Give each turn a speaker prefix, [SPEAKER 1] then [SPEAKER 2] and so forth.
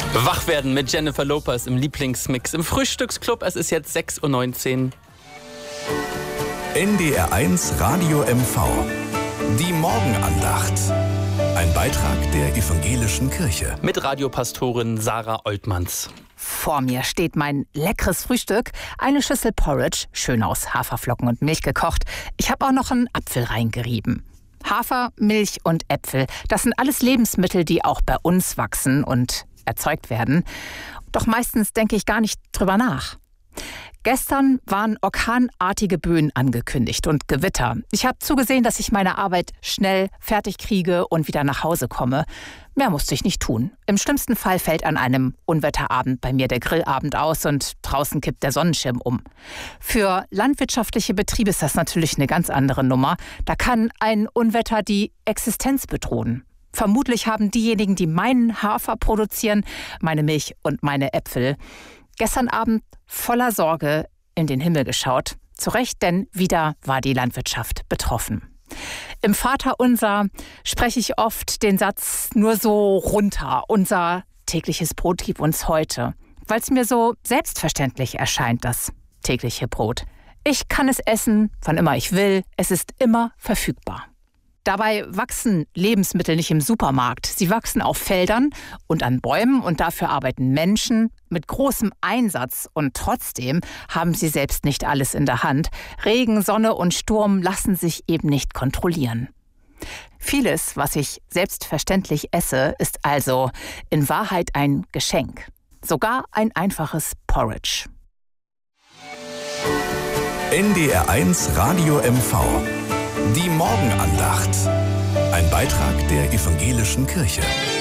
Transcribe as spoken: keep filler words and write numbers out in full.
[SPEAKER 1] Wach werden mit Jennifer Lopez im Lieblingsmix im Frühstücksclub. Es ist jetzt sechs Uhr neunzehn.
[SPEAKER 2] N D R eins Radio M V. Die Morgenandacht. Ein Beitrag der Evangelischen Kirche.
[SPEAKER 1] Mit Radiopastorin Sarah Oltmanns.
[SPEAKER 3] Vor mir steht mein leckeres Frühstück. Eine Schüssel Porridge, schön aus Haferflocken und Milch gekocht. Ich habe auch noch einen Apfel reingerieben. Hafer, Milch und Äpfel, das sind alles Lebensmittel, die auch bei uns wachsen und erzeugt werden. Doch meistens denke ich gar nicht drüber nach. Gestern waren orkanartige Böen angekündigt und Gewitter. Ich habe zugesehen, dass ich meine Arbeit schnell fertig kriege und wieder nach Hause komme. Mehr musste ich nicht tun. Im schlimmsten Fall fällt an einem Unwetterabend bei mir der Grillabend aus und draußen kippt der Sonnenschirm um. Für landwirtschaftliche Betriebe ist das natürlich eine ganz andere Nummer. Da kann ein Unwetter die Existenz bedrohen. Vermutlich haben diejenigen, die meinen Hafer produzieren, meine Milch und meine Äpfel, gestern Abend voller Sorge in den Himmel geschaut. Zu Recht, denn wieder war die Landwirtschaft betroffen. Im Vaterunser spreche ich oft den Satz nur so runter. Unser tägliches Brot gib uns heute. Weil es mir so selbstverständlich erscheint, das tägliche Brot. Ich kann es essen, wann immer ich will. Es ist immer verfügbar. Dabei wachsen Lebensmittel nicht im Supermarkt. Sie wachsen auf Feldern und an Bäumen und dafür arbeiten Menschen mit großem Einsatz. Und trotzdem haben sie selbst nicht alles in der Hand. Regen, Sonne und Sturm lassen sich eben nicht kontrollieren. Vieles, was ich selbstverständlich esse, ist also in Wahrheit ein Geschenk. Sogar ein einfaches Porridge.
[SPEAKER 2] N D R eins Radio M V. Die Morgenandacht. Ein Beitrag der Evangelischen Kirche.